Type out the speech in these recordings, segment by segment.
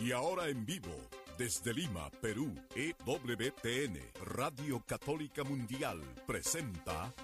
Y ahora en vivo, desde Lima, Perú, EWTN, Radio Católica Mundial, presenta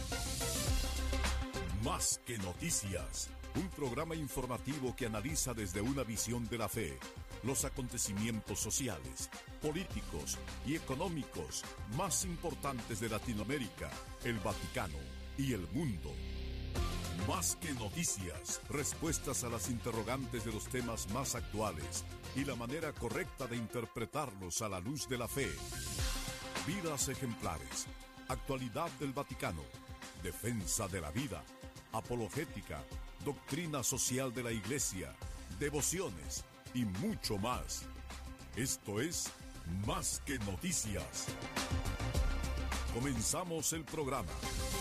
Más que Noticias, un programa informativo que analiza desde una visión de la fe los acontecimientos sociales, políticos y económicos más importantes de Latinoamérica, el Vaticano y el mundo. Más que noticias, respuestas a las interrogantes de los temas más actuales y la manera correcta de interpretarlos a la luz de la fe. Vidas ejemplares, actualidad del Vaticano, defensa de la vida, apologética, doctrina social de la Iglesia, devociones y mucho más. Esto es Más que Noticias. Comenzamos el programa.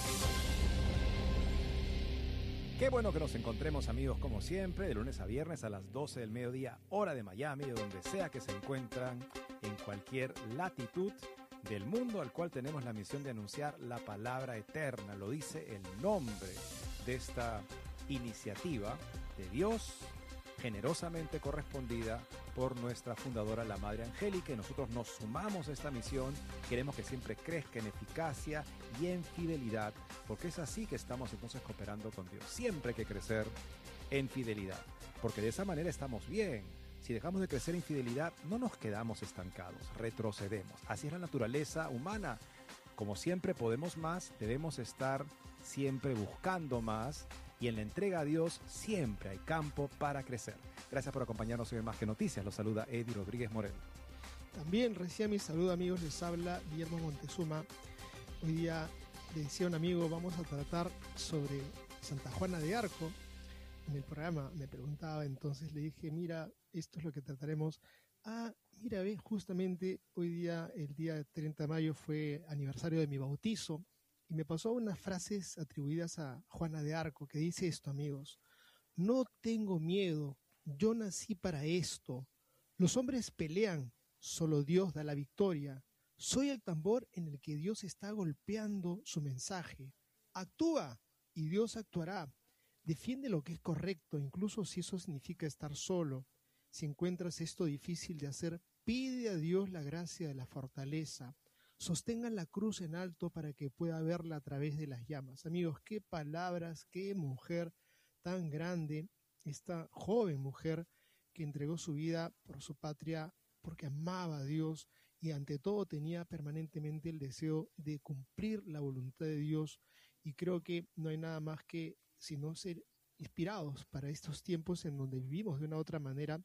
Qué bueno que nos encontremos, amigos, como siempre, de lunes a viernes a las 12 del mediodía, hora de Miami, de donde sea que se encuentran, en cualquier latitud del mundo al cual tenemos la misión de anunciar la palabra eterna. Lo dice el nombre de esta iniciativa de Dios, generosamente correspondida por nuestra fundadora, la Madre Angélica, y nosotros nos sumamos a esta misión. Queremos que siempre crezca en eficacia y en fidelidad, porque es así que estamos entonces cooperando con Dios. Siempre hay que crecer en fidelidad, porque de esa manera estamos bien. Si dejamos de crecer en fidelidad, no nos quedamos estancados, retrocedemos. Así es la naturaleza humana. Como siempre podemos más, debemos estar siempre buscando más, y en la entrega a Dios siempre hay campo para crecer. Gracias por acompañarnos hoy en Más que Noticias. Los saluda Eddie Rodríguez Moreno. También recién mi saludo, amigos, les habla Guillermo Montezuma. Hoy día le decía a un amigo, vamos a tratar sobre Santa Juana de Arco. En el programa me preguntaba, entonces le dije, mira, esto es lo que trataremos. Mira, ve, justamente hoy día, el día 30 de mayo, fue aniversario de mi bautizo. Y me pasó unas frases atribuidas a Juana de Arco que dice esto, amigos. No tengo miedo, yo nací para esto. Los hombres pelean, solo Dios da la victoria. Soy el tambor en el que Dios está golpeando su mensaje. Actúa y Dios actuará. Defiende lo que es correcto, incluso si eso significa estar solo. Si encuentras esto difícil de hacer, pide a Dios la gracia de la fortaleza. Sostengan la cruz en alto para que pueda verla a través de las llamas. Amigos, qué palabras, qué mujer tan grande, esta joven mujer que entregó su vida por su patria, porque amaba a Dios y ante todo tenía permanentemente el deseo de cumplir la voluntad de Dios. Y creo que no hay nada más que sino ser inspirados para estos tiempos en donde vivimos de una u otra manera,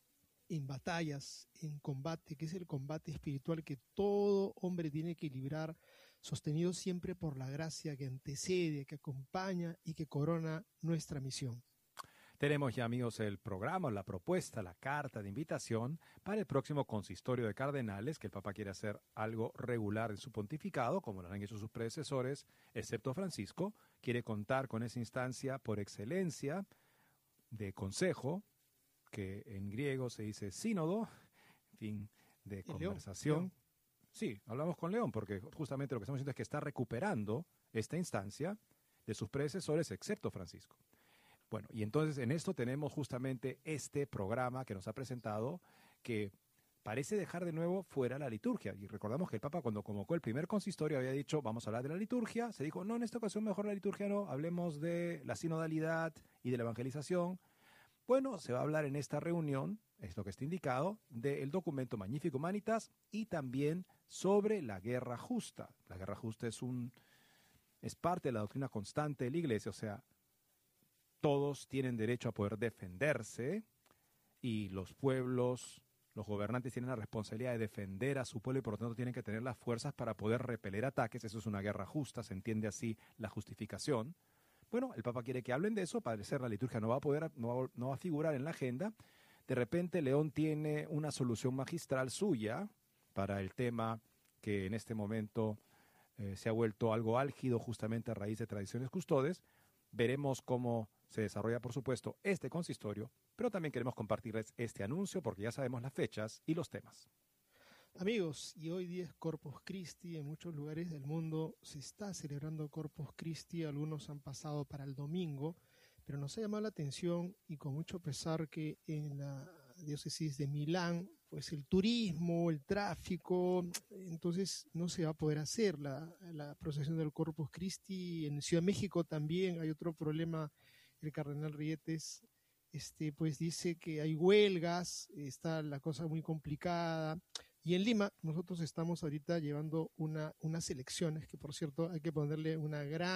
en batallas, en combate, que es el combate espiritual que todo hombre tiene que librar, sostenido siempre por la gracia que antecede, que acompaña y que corona nuestra misión. Tenemos ya, amigos, el programa, la propuesta, la carta de invitación para el próximo consistorio de cardenales, que el Papa quiere hacer algo regular en su pontificado, como lo han hecho sus predecesores, excepto Francisco. Quiere contar con esa instancia por excelencia de consejo, que en griego se dice sínodo, en fin, de conversación. León. Sí, hablamos con León, porque justamente lo que estamos diciendo es que está recuperando esta instancia de sus predecesores, excepto Francisco. Bueno, y entonces en esto tenemos justamente este programa que nos ha presentado, que parece dejar de nuevo fuera la liturgia. Y recordamos que el Papa, cuando convocó el primer consistorio, había dicho, vamos a hablar de la liturgia. Se dijo, no, en esta ocasión mejor la liturgia no, hablemos de la sinodalidad y de la evangelización. Bueno, se va a hablar en esta reunión, es lo que está indicado, del documento Magnificat Humanitas y también sobre la guerra justa. La guerra justa es parte de la doctrina constante de la Iglesia, o sea, todos tienen derecho a poder defenderse y los pueblos, los gobernantes tienen la responsabilidad de defender a su pueblo y por lo tanto tienen que tener las fuerzas para poder repeler ataques. Eso es una guerra justa, se entiende así la justificación. Bueno, el Papa quiere que hablen de eso, al parecer la liturgia no va a figurar en la agenda. De repente León tiene una solución magistral suya para el tema que en este momento se ha vuelto algo álgido justamente a raíz de Tradiciones Custodes. Veremos cómo se desarrolla, por supuesto, este consistorio, pero también queremos compartirles este anuncio porque ya sabemos las fechas y los temas. Amigos, y hoy día es Corpus Christi, en muchos lugares del mundo se está celebrando Corpus Christi, algunos han pasado para el domingo, pero nos ha llamado la atención y con mucho pesar que en la diócesis de Milán, pues el turismo, el tráfico, entonces no se va a poder hacer la procesión del Corpus Christi. En Ciudad de México también hay otro problema. El cardenal Rietes pues dice que hay huelgas, está la cosa muy complicada. Y en Lima nosotros estamos ahorita llevando unas elecciones que, por cierto, hay que ponerle un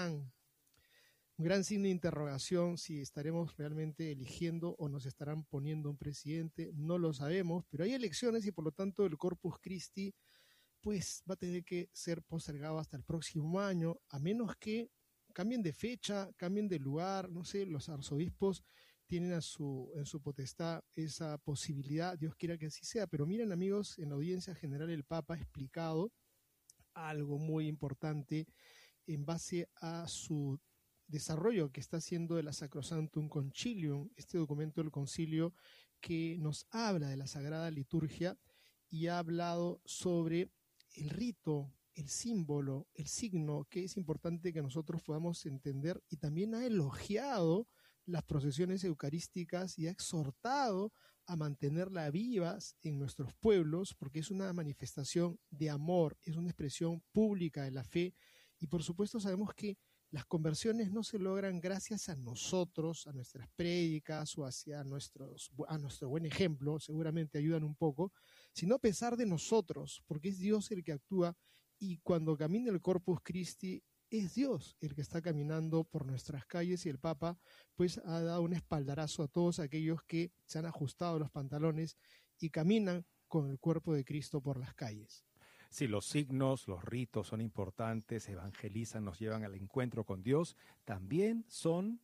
gran signo de interrogación si estaremos realmente eligiendo o nos estarán poniendo un presidente. No lo sabemos, pero hay elecciones y por lo tanto el Corpus Christi pues va a tener que ser postergado hasta el próximo año, a menos que cambien de fecha, cambien de lugar. No sé, los arzobispos tienen en su potestad esa posibilidad, Dios quiera que así sea. Pero miren, amigos, en la audiencia general el Papa ha explicado algo muy importante en base a su desarrollo que está haciendo de la Sacrosanctum Concilium, este documento del concilio que nos habla de la Sagrada Liturgia y ha hablado sobre el rito, el símbolo, el signo, que es importante que nosotros podamos entender, y también ha elogiado las procesiones eucarísticas y ha exhortado a mantenerlas vivas en nuestros pueblos, porque es una manifestación de amor, es una expresión pública de la fe, y por supuesto sabemos que las conversiones no se logran gracias a nosotros, a nuestras prédicas o a nuestro buen ejemplo, seguramente ayudan un poco, sino a pesar de nosotros, porque es Dios el que actúa, y cuando camina el Corpus Christi es Dios el que está caminando por nuestras calles, y el Papa pues ha dado un espaldarazo a todos aquellos que se han ajustado los pantalones y caminan con el cuerpo de Cristo por las calles. Sí, los signos, los ritos son importantes, evangelizan, nos llevan al encuentro con Dios. También son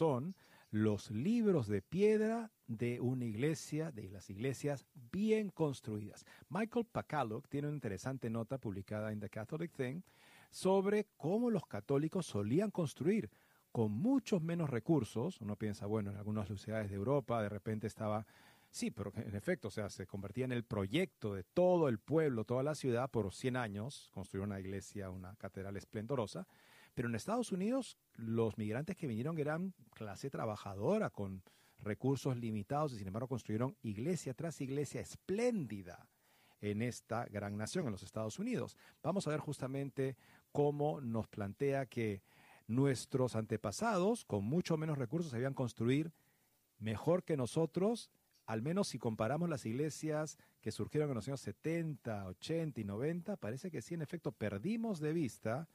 los libros de piedra de una iglesia, de las iglesias bien construidas. Michael Pakaluk tiene una interesante nota publicada en The Catholic Thing sobre cómo los católicos solían construir con muchos menos recursos. Uno piensa, bueno, en algunas ciudades de Europa de repente estaba... Sí, pero en efecto, o sea, se convertía en el proyecto de todo el pueblo, toda la ciudad, por 100 años, construir una iglesia, una catedral esplendorosa. Pero en Estados Unidos, los migrantes que vinieron eran clase trabajadora, con recursos limitados, y sin embargo construyeron iglesia tras iglesia espléndida en esta gran nación, en los Estados Unidos. Vamos a ver justamente cómo nos plantea que nuestros antepasados, con mucho menos recursos, sabían construir mejor que nosotros. Al menos si comparamos las iglesias que surgieron en los años 70, 80 y 90, parece que sí, en efecto, perdimos de vista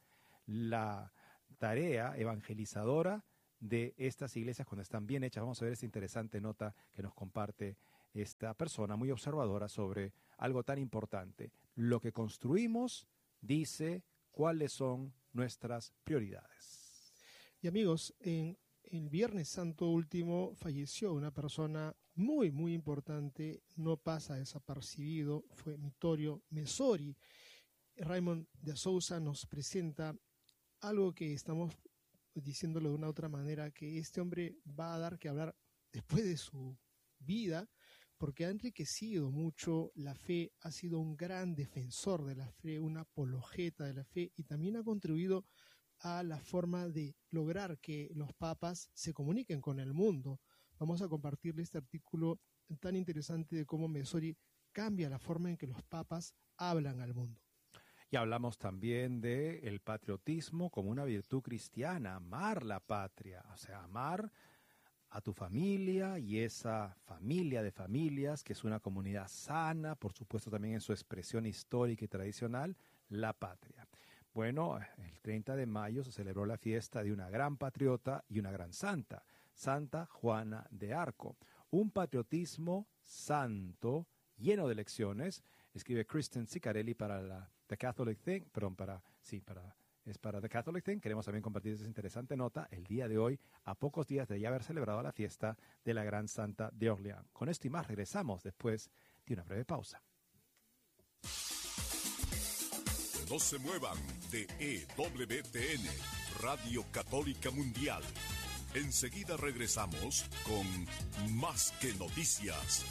la tarea evangelizadora de estas iglesias cuando están bien hechas. Vamos a ver esta interesante nota que nos comparte esta persona muy observadora sobre algo tan importante. Lo que construimos dice cuáles son nuestras prioridades. Y amigos, en el Viernes Santo último falleció una persona muy, muy importante, no pasa desapercibido, fue Vittorio Messori. Raymond de Sousa nos presenta algo que estamos diciéndolo de una otra manera, que este hombre va a dar que hablar después de su vida, porque ha enriquecido mucho la fe, ha sido un gran defensor de la fe, una apologeta de la fe, y también ha contribuido a la forma de lograr que los papas se comuniquen con el mundo. Vamos a compartirle este artículo tan interesante de cómo Messori cambia la forma en que los papas hablan al mundo. Y hablamos también del patriotismo como una virtud cristiana, amar la patria, o sea, amar a tu familia y esa familia de familias, que es una comunidad sana, por supuesto también en su expresión histórica y tradicional, la patria. Bueno, el 30 de mayo se celebró la fiesta de una gran patriota y una gran santa, Santa Juana de Arco. Un patriotismo santo, lleno de lecciones, escribe Kristen Ciccarelli para The Catholic Thing, para The Catholic Thing. Queremos también compartir esa interesante nota el día de hoy, a pocos días de ya haber celebrado la fiesta de la gran santa de Orleans. Con esto y más regresamos después de una breve pausa. No se muevan de EWTN, Radio Católica Mundial. Enseguida regresamos con Más que Noticias.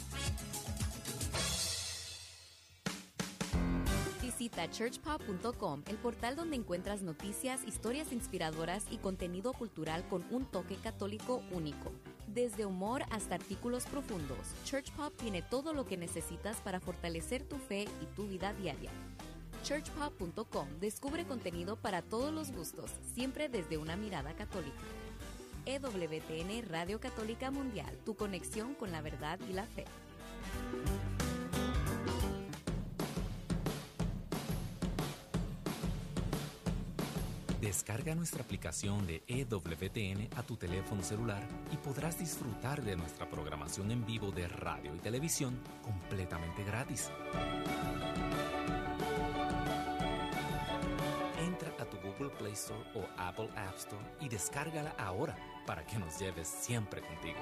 Visita churchpop.com, el portal donde encuentras noticias, historias inspiradoras y contenido cultural con un toque católico único. Desde humor hasta artículos profundos, Church Pop tiene todo lo que necesitas para fortalecer tu fe y tu vida diaria. churchpop.com descubre contenido para todos los gustos, siempre desde una mirada católica. EWTN Radio Católica Mundial, tu conexión con la verdad y la fe. Descarga nuestra aplicación de EWTN a tu teléfono celular y podrás disfrutar de nuestra programación en vivo de radio y televisión completamente gratis. Entra a tu Google Play Store o Apple App Store y descárgala ahora para que nos lleves siempre contigo.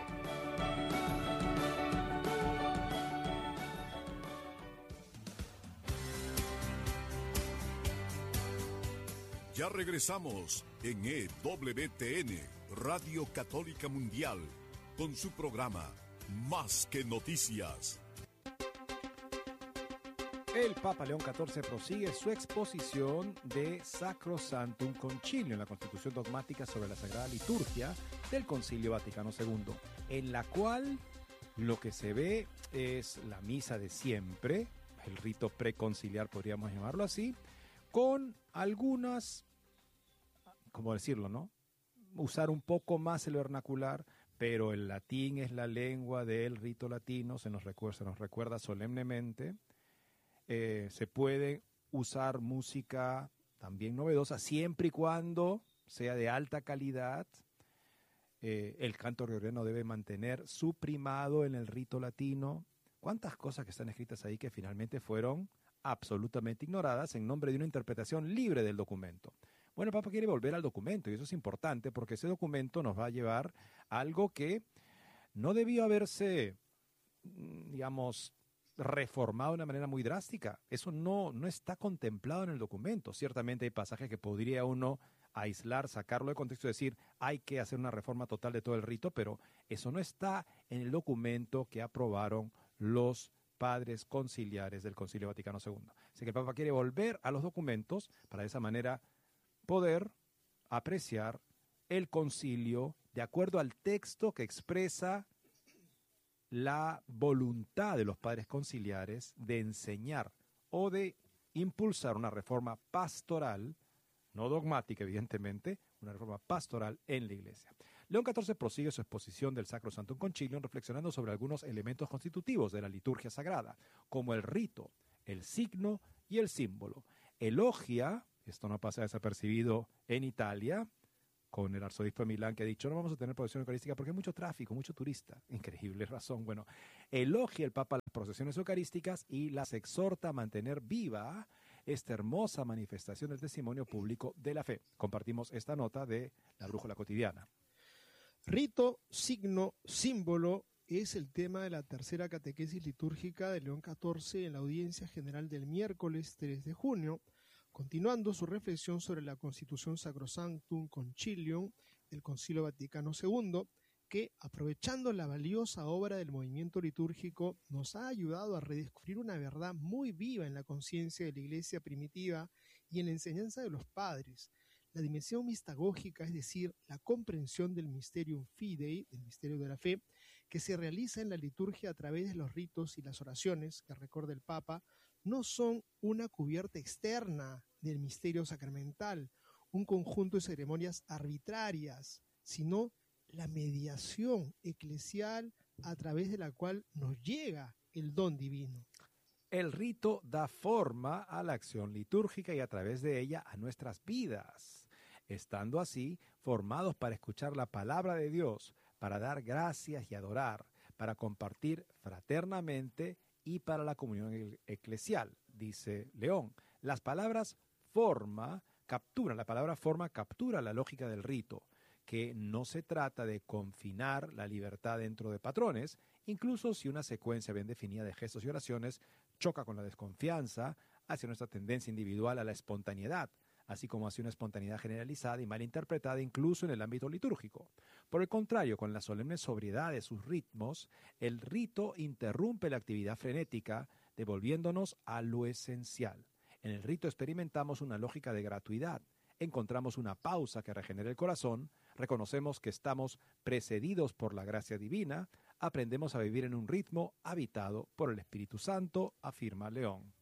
Ya regresamos en EWTN, Radio Católica Mundial, con su programa Más que Noticias. El Papa León XIV prosigue su exposición de Sacrosanctum Concilium, la Constitución Dogmática sobre la Sagrada Liturgia del Concilio Vaticano II, en la cual lo que se ve es la misa de siempre, el rito preconciliar podríamos llamarlo así, con algunas, ¿cómo decirlo, no? Usar un poco más el vernacular, pero el latín es la lengua del rito latino, se nos recuerda solemnemente. Se puede usar música también novedosa, siempre y cuando sea de alta calidad. El canto gregoriano debe mantener su primado en el rito latino. ¿Cuántas cosas que están escritas ahí que finalmente fueron absolutamente ignoradas en nombre de una interpretación libre del documento? Bueno, el Papa quiere volver al documento y eso es importante porque ese documento nos va a llevar a algo que no debió haberse, digamos, reformado de una manera muy drástica. Eso no está contemplado en el documento. Ciertamente hay pasajes que podría uno aislar, sacarlo de contexto y decir hay que hacer una reforma total de todo el rito, pero eso no está en el documento que aprobaron los padres conciliares del Concilio Vaticano II. Así que el Papa quiere volver a los documentos para de esa manera poder apreciar el concilio de acuerdo al texto que expresa la voluntad de los padres conciliares de enseñar o de impulsar una reforma pastoral, no dogmática evidentemente, una reforma pastoral en la Iglesia. León XIV prosigue su exposición del Sacrosanctum Concilium reflexionando sobre algunos elementos constitutivos de la liturgia sagrada, como el rito, el signo y el símbolo. Elogia, esto no pasa desapercibido en Italia, con el arzobispo de Milán que ha dicho no vamos a tener procesión eucarística porque hay mucho tráfico, mucho turista. Increíble razón. Bueno, elogia el Papa las procesiones eucarísticas y las exhorta a mantener viva esta hermosa manifestación del testimonio público de la fe. Compartimos esta nota de La Brújula Cotidiana. Rito, signo, símbolo es el tema de la tercera catequesis litúrgica de León XIV en la audiencia general del miércoles 3 de junio, continuando su reflexión sobre la Constitución Sacrosanctum Concilium del Concilio Vaticano II, que, aprovechando la valiosa obra del movimiento litúrgico, nos ha ayudado a redescubrir una verdad muy viva en la conciencia de la Iglesia primitiva y en la enseñanza de los padres. La dimensión mistagógica, es decir, la comprensión del Mysterium Fidei, del misterio de la fe, que se realiza en la liturgia a través de los ritos y las oraciones, que recuerda el Papa, no son una cubierta externa del misterio sacramental, un conjunto de ceremonias arbitrarias, sino la mediación eclesial a través de la cual nos llega el don divino. El rito da forma a la acción litúrgica y a través de ella a nuestras vidas, estando así formados para escuchar la palabra de Dios, para dar gracias y adorar, para compartir fraternamente y para la comunión eclesial, dice León. La palabra forma captura la lógica del rito, que no se trata de confinar la libertad dentro de patrones, incluso si una secuencia bien definida de gestos y oraciones choca con la desconfianza hacia nuestra tendencia individual a la espontaneidad, así como hacia una espontaneidad generalizada y mal interpretada incluso en el ámbito litúrgico. Por el contrario, con la solemne sobriedad de sus ritmos, el rito interrumpe la actividad frenética, devolviéndonos a lo esencial. En el rito experimentamos una lógica de gratuidad, encontramos una pausa que regenera el corazón, reconocemos que estamos precedidos por la gracia divina, aprendemos a vivir en un ritmo habitado por el Espíritu Santo, afirma León.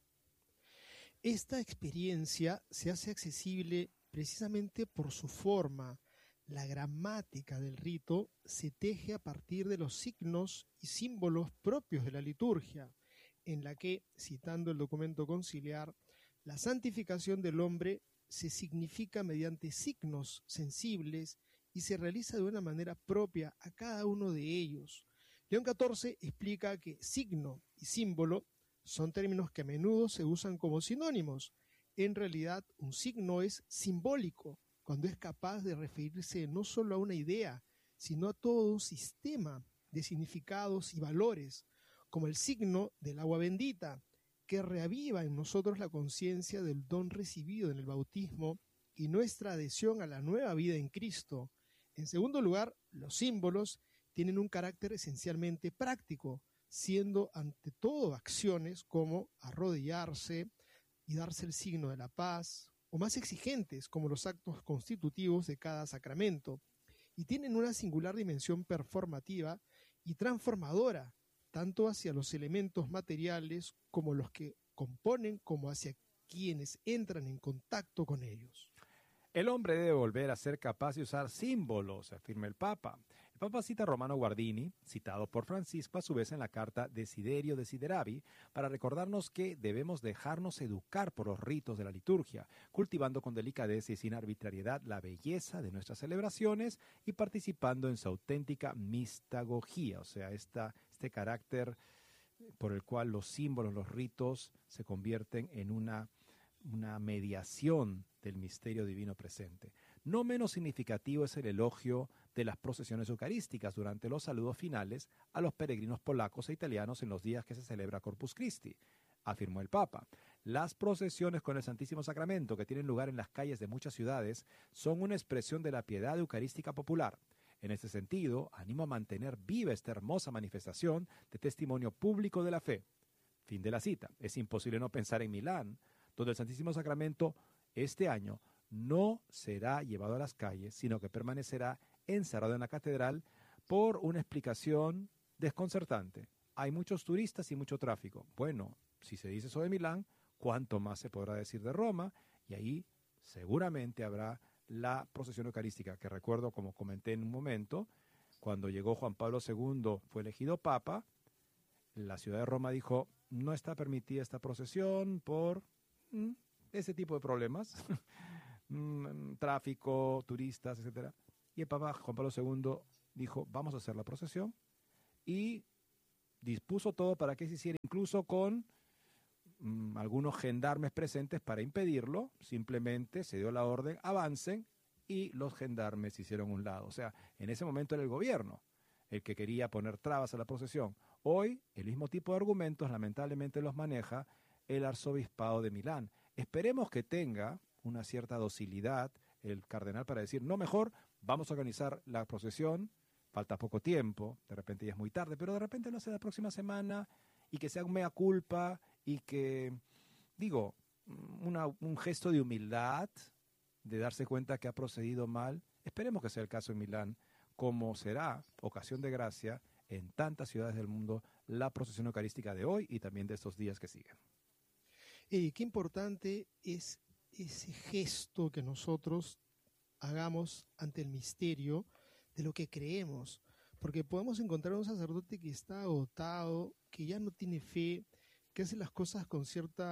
Esta experiencia se hace accesible precisamente por su forma. La gramática del rito se teje a partir de los signos y símbolos propios de la liturgia, en la que, citando el documento conciliar, la santificación del hombre se significa mediante signos sensibles y se realiza de una manera propia a cada uno de ellos. León XIV explica que signo y símbolo son términos que a menudo se usan como sinónimos. En realidad, un signo es simbólico cuando es capaz de referirse no solo a una idea, sino a todo un sistema de significados y valores, como el signo del agua bendita, que reaviva en nosotros la conciencia del don recibido en el bautismo y nuestra adhesión a la nueva vida en Cristo. En segundo lugar, los símbolos tienen un carácter esencialmente práctico, siendo ante todo acciones como arrodillarse y darse el signo de la paz, o más exigentes como los actos constitutivos de cada sacramento, y tienen una singular dimensión performativa y transformadora, tanto hacia los elementos materiales como los que componen, como hacia quienes entran en contacto con ellos. El hombre debe volver a ser capaz de usar símbolos, afirma el Papa. El Papa cita a Romano Guardini, citado por Francisco a su vez en la carta Desiderio Desideravi, para recordarnos que debemos dejarnos educar por los ritos de la liturgia, cultivando con delicadeza y sin arbitrariedad la belleza de nuestras celebraciones y participando en su auténtica mistagogía, o sea, este carácter por el cual los símbolos, los ritos se convierten en una mediación del misterio divino presente. No menos significativo es el elogio de las procesiones eucarísticas durante los saludos finales a los peregrinos polacos e italianos en los días que se celebra Corpus Christi, afirmó el Papa. Las procesiones con el Santísimo Sacramento que tienen lugar en las calles de muchas ciudades son una expresión de la piedad eucarística popular. En este sentido, animo a mantener viva esta hermosa manifestación de testimonio público de la fe. Fin de la cita. Es imposible no pensar en Milán, donde el Santísimo Sacramento este año no será llevado a las calles, sino que permanecerá encerrado en la catedral por una explicación desconcertante. Hay muchos turistas y mucho tráfico. Bueno, si se dice eso de Milán, ¿cuánto más se podrá decir de Roma? Y ahí seguramente habrá la procesión eucarística, que recuerdo, como comenté en un momento, cuando llegó Juan Pablo II, fue elegido Papa, la ciudad de Roma dijo, no está permitida esta procesión por ese tipo de problemas, tráfico, turistas, etcétera. Y el Papa Juan Pablo II dijo, vamos a hacer la procesión, y dispuso todo para que se hiciera, incluso con algunos gendarmes presentes para impedirlo. Simplemente se dio la orden, avancen, y los gendarmes se hicieron a un lado. O sea, en ese momento era el gobierno el que quería poner trabas a la procesión. Hoy, el mismo tipo de argumentos lamentablemente los maneja el arzobispado de Milán. Esperemos que tenga una cierta docilidad el cardenal para decir, no, mejor vamos a organizar la procesión, falta poco tiempo, de repente ya es muy tarde, pero de repente lo hace la próxima semana, y que sea un mea culpa, y que, digo, un gesto de humildad, de darse cuenta que ha procedido mal. Esperemos que sea el caso en Milán, como será ocasión de gracia en tantas ciudades del mundo la procesión eucarística de hoy y también de estos días que siguen. Qué importante es ese gesto que nosotros hagamos ante el misterio de lo que creemos, porque podemos encontrar un sacerdote que está agotado, que ya no tiene fe, que hace las cosas con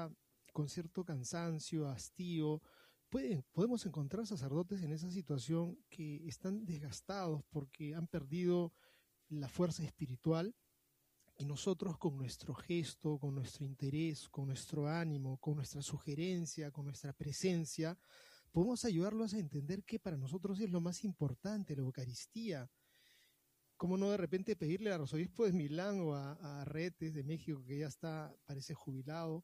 cierto cansancio, hastío. Podemos encontrar sacerdotes en esa situación que están desgastados porque han perdido la fuerza espiritual, y nosotros con nuestro gesto, con nuestro interés, con nuestro ánimo, con nuestra sugerencia, con nuestra presencia, podemos ayudarlos a entender que para nosotros es lo más importante, la Eucaristía. ¿Cómo no de repente pedirle al arzobispo de Milán o a Retes de México, que ya parece jubilado,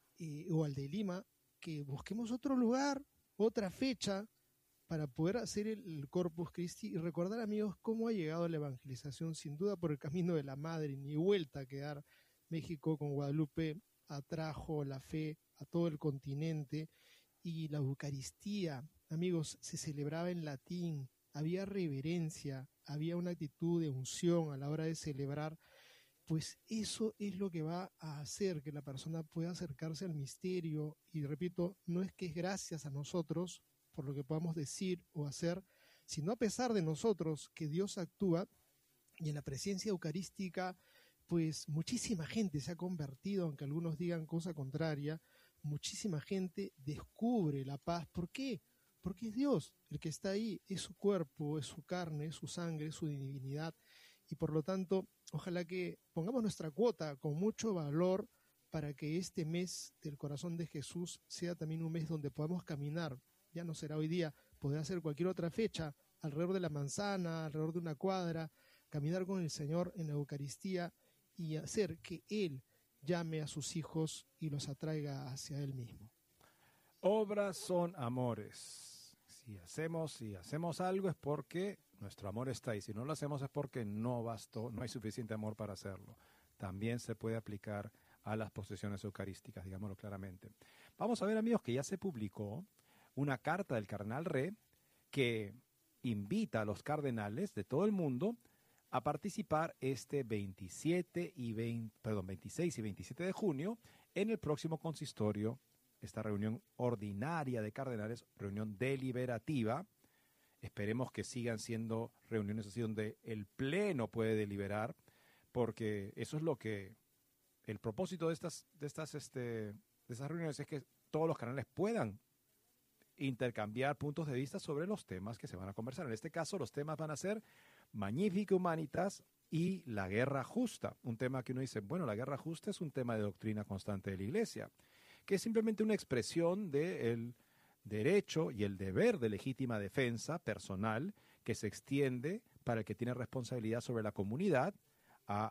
o al de Lima, que busquemos otro lugar, otra fecha, para poder hacer el Corpus Christi y recordar, amigos, cómo ha llegado la evangelización, sin duda por el camino de la madre, ni vuelta a quedar. México con Guadalupe atrajo la fe a todo el continente, y la Eucaristía amigos, se celebraba en latín, había reverencia, había una actitud de unción a la hora de celebrar, pues eso es lo que va a hacer que la persona pueda acercarse al misterio. Y repito, no es que es gracias a nosotros por lo que podamos decir o hacer, sino a pesar de nosotros que Dios actúa. Y en la presencia eucarística, pues muchísima gente se ha convertido, aunque algunos digan cosa contraria, muchísima gente descubre la paz. ¿Por qué? Porque es Dios el que está ahí, es su cuerpo, es su carne, es su sangre, es su divinidad. Y por lo tanto, ojalá que pongamos nuestra cuota con mucho valor para que este mes del corazón de Jesús sea también un mes donde podamos caminar. Ya no será hoy día, podrá ser cualquier otra fecha, alrededor de la manzana, alrededor de una cuadra, caminar con el Señor en la Eucaristía y hacer que Él llame a sus hijos y los atraiga hacia Él mismo. Obras son amores. Si hacemos algo es porque nuestro amor está ahí. Si no lo hacemos es porque no bastó, no hay suficiente amor para hacerlo. También se puede aplicar a las procesiones eucarísticas, digámoslo claramente. Vamos a ver, amigos, que ya se publicó una carta del cardenal Re que invita a los cardenales de todo el mundo a participar este 26 y 27 de junio en el próximo consistorio, esta reunión ordinaria de cardenales, reunión deliberativa. Esperemos que sigan siendo reuniones así donde el pleno puede deliberar, porque eso es lo que el propósito de esas reuniones es que todos los cardenales puedan intercambiar puntos de vista sobre los temas que se van a conversar. En este caso, los temas van a ser Magnificat Humanitas y la guerra justa. Un tema que uno dice, bueno, la guerra justa es un tema de doctrina constante de la Iglesia, que es simplemente una expresión del derecho y el deber de legítima defensa personal que se extiende para el que tiene responsabilidad sobre la comunidad a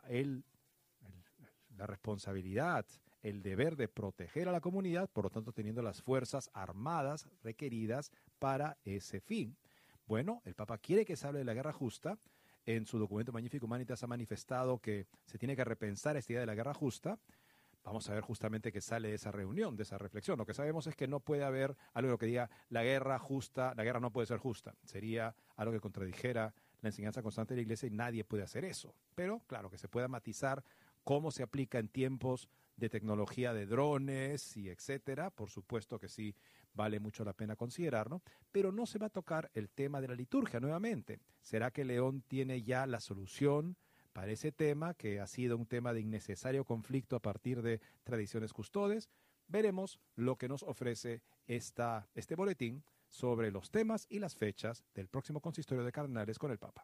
la responsabilidad, el deber de proteger a la comunidad, por lo tanto teniendo las fuerzas armadas requeridas para ese fin. Bueno, el Papa quiere que se hable de la guerra justa. En su documento Magnificat Humanitas ha manifestado que se tiene que repensar esta idea de la guerra justa. Vamos a ver justamente qué sale de esa reunión, de esa reflexión. Lo que sabemos es que no puede haber algo que diga la guerra justa, la guerra no puede ser justa. Sería algo que contradijera la enseñanza constante de la Iglesia y nadie puede hacer eso. Pero claro, que se pueda matizar cómo se aplica en tiempos de tecnología de drones y etcétera, por supuesto que sí vale mucho la pena considerarlo, pero no se va a tocar el tema de la liturgia nuevamente. ¿Será que León tiene ya la solución para ese tema, que ha sido un tema de innecesario conflicto a partir de tradiciones custodes? Veremos lo que nos ofrece este boletín sobre los temas y las fechas del próximo consistorio de cardenales con el Papa.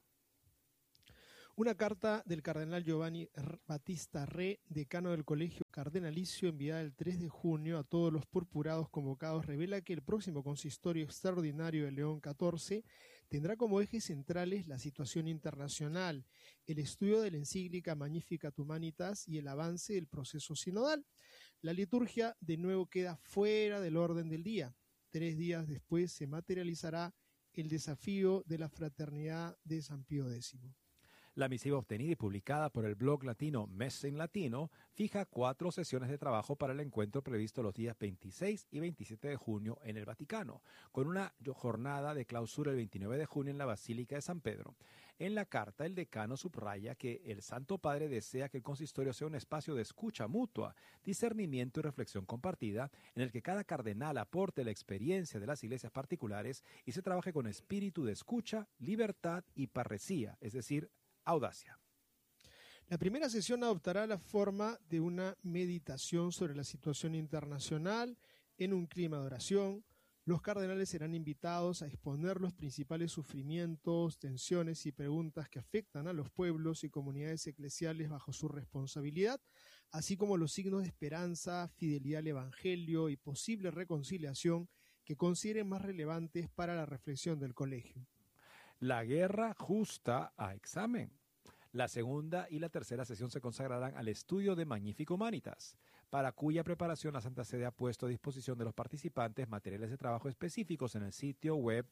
Una carta del cardenal Giovanni Battista Re, decano del Colegio Cardenalicio, enviada el 3 de junio a todos los purpurados convocados, revela que el próximo consistorio extraordinario de León XIV tendrá como ejes centrales la situación internacional, el estudio de la encíclica Magnificat Humanitas y el avance del proceso sinodal. La liturgia de nuevo queda fuera del orden del día. 3 días después se materializará el desafío de la fraternidad de San Pío X. La misiva obtenida y publicada por el blog latino Messe in Latino fija 4 sesiones de trabajo para el encuentro previsto los días 26 y 27 de junio en el Vaticano, con una jornada de clausura el 29 de junio en la Basílica de San Pedro. En la carta, el decano subraya que el Santo Padre desea que el consistorio sea un espacio de escucha mutua, discernimiento y reflexión compartida, en el que cada cardenal aporte la experiencia de las iglesias particulares y se trabaje con espíritu de escucha, libertad y parresía, es decir, audacia. La primera sesión adoptará la forma de una meditación sobre la situación internacional en un clima de oración. Los cardenales serán invitados a exponer los principales sufrimientos, tensiones y preguntas que afectan a los pueblos y comunidades eclesiales bajo su responsabilidad, así como los signos de esperanza, fidelidad al Evangelio y posible reconciliación que consideren más relevantes para la reflexión del colegio. La guerra justa a examen. La segunda y la tercera sesión se consagrarán al estudio de Magnificat Humanitas, para cuya preparación la Santa Sede ha puesto a disposición de los participantes materiales de trabajo específicos en el sitio web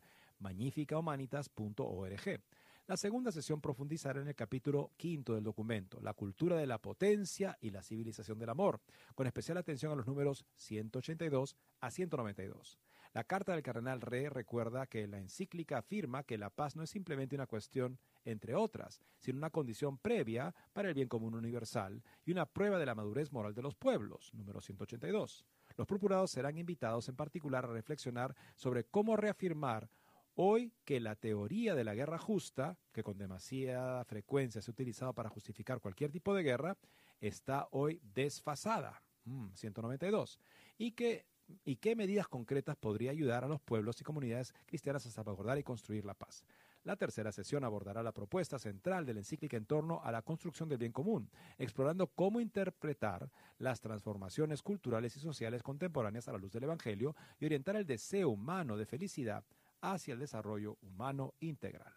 magnificathumanitas.org. La segunda sesión profundizará en el capítulo 5 del documento, la cultura de la potencia y la civilización del amor, con especial atención a los números 182 a 192. La carta del cardenal Re recuerda que la encíclica afirma que la paz no es simplemente una cuestión entre otras, sino una condición previa para el bien común universal y una prueba de la madurez moral de los pueblos, número 182. Los purpurados serán invitados en particular a reflexionar sobre cómo reafirmar hoy que la teoría de la guerra justa, que con demasiada frecuencia se ha utilizado para justificar cualquier tipo de guerra, está hoy desfasada, 192, y qué medidas concretas podría ayudar a los pueblos y comunidades cristianas a salvaguardar y construir la paz. La tercera sesión abordará la propuesta central de la encíclica en torno a la construcción del bien común, explorando cómo interpretar las transformaciones culturales y sociales contemporáneas a la luz del Evangelio y orientar el deseo humano de felicidad hacia el desarrollo humano integral.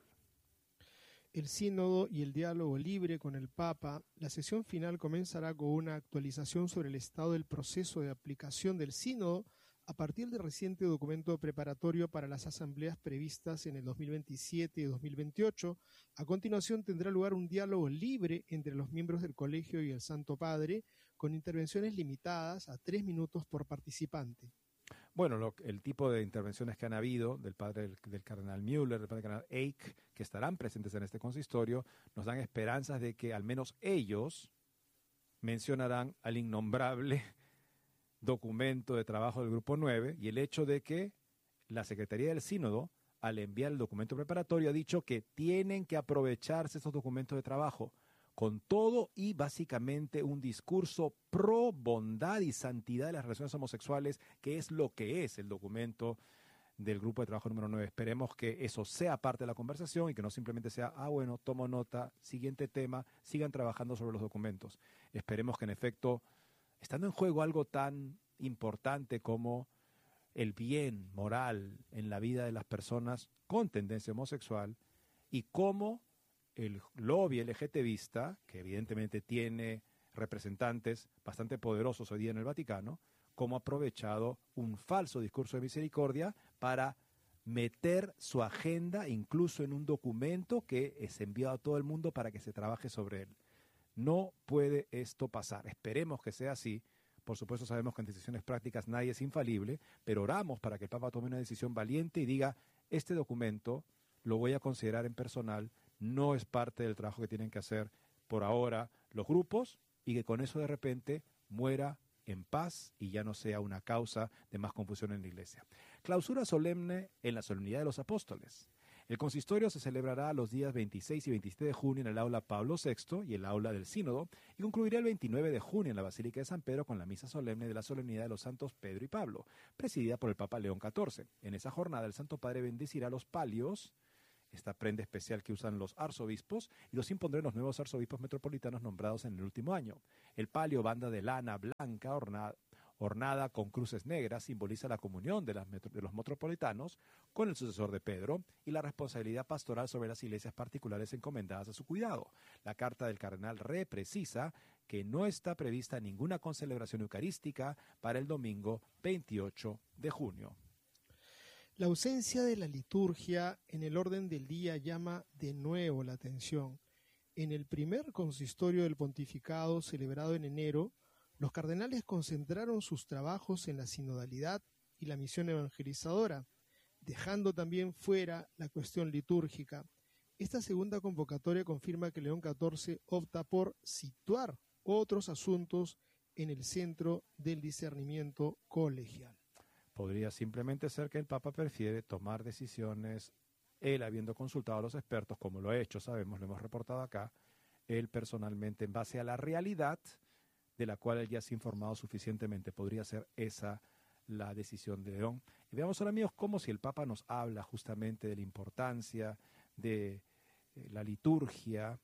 El sínodo y el diálogo libre con el Papa. La sesión final comenzará con una actualización sobre el estado del proceso de aplicación del sínodo a partir del reciente documento preparatorio para las asambleas previstas en el 2027 y 2028. A continuación tendrá lugar un diálogo libre entre los miembros del colegio y el Santo Padre, con intervenciones limitadas a 3 minutos por participante. Bueno, el tipo de intervenciones que han habido del padre del cardenal Müller, del padre del cardenal Eck, que estarán presentes en este consistorio, nos dan esperanzas de que al menos ellos mencionarán al innombrable documento de trabajo del Grupo 9 y el hecho de que la Secretaría del Sínodo, al enviar el documento preparatorio, ha dicho que tienen que aprovecharse estos documentos de trabajo con todo y básicamente un discurso pro bondad y santidad de las relaciones homosexuales, que es lo que es el documento del Grupo de Trabajo número 9. Esperemos que eso sea parte de la conversación y que no simplemente sea, bueno, tomo nota, siguiente tema, sigan trabajando sobre los documentos. Esperemos que en efecto, estando en juego algo tan importante como el bien moral en la vida de las personas con tendencia homosexual y cómo el lobby LGTBista, que evidentemente tiene representantes bastante poderosos hoy día en el Vaticano, cómo ha aprovechado un falso discurso de misericordia para meter su agenda incluso en un documento que es enviado a todo el mundo para que se trabaje sobre él. No puede esto pasar. Esperemos que sea así. Por supuesto sabemos que en decisiones prácticas nadie es infalible, pero oramos para que el Papa tome una decisión valiente y diga, este documento lo voy a considerar en personal, no es parte del trabajo que tienen que hacer por ahora los grupos y que con eso de repente muera en paz y ya no sea una causa de más confusión en la Iglesia. Clausura solemne en la Solemnidad de los Apóstoles. El consistorio se celebrará los días 26 y 27 de junio en el aula Pablo VI y el aula del Sínodo y concluirá el 29 de junio en la Basílica de San Pedro con la misa solemne de la Solemnidad de los Santos Pedro y Pablo, presidida por el Papa León XIV. En esa jornada el Santo Padre bendecirá los palios, esta prenda especial que usan los arzobispos, y los impondrá en los nuevos arzobispos metropolitanos nombrados en el último año. El palio, banda de lana blanca ornada con cruces negras, simboliza la comunión de los metropolitanos con el sucesor de Pedro y la responsabilidad pastoral sobre las iglesias particulares encomendadas a su cuidado. La carta del cardenal Re precisa que no está prevista ninguna concelebración eucarística para el domingo 28 de junio. La ausencia de la liturgia en el orden del día llama de nuevo la atención. En el primer consistorio del pontificado celebrado en enero, los cardenales concentraron sus trabajos en la sinodalidad y la misión evangelizadora, dejando también fuera la cuestión litúrgica. Esta segunda convocatoria confirma que León XIV opta por situar otros asuntos en el centro del discernimiento colegial. Podría simplemente ser que el Papa prefiere tomar decisiones, él habiendo consultado a los expertos, como lo ha hecho, sabemos, lo hemos reportado acá, él personalmente en base a la realidad de la cual él ya se ha informado suficientemente. Podría ser esa la decisión de León. Y veamos ahora, amigos, como si el Papa nos habla justamente de la importancia de la liturgia,